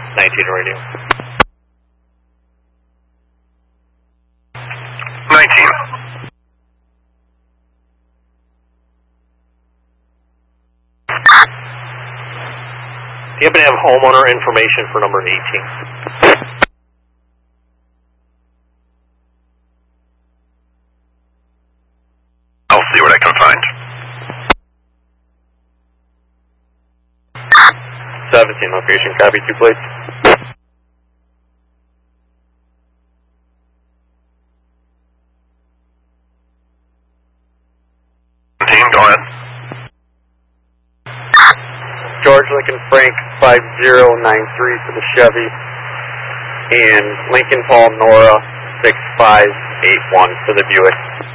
19 radio. 19. Do you happen to have homeowner information for number 18? I'll see what I can find. 17 location, copy 2 plates. Go ahead. George Lincoln Frank 5093 for the Chevy, and Lincoln Paul Nora 6581 for the Buick.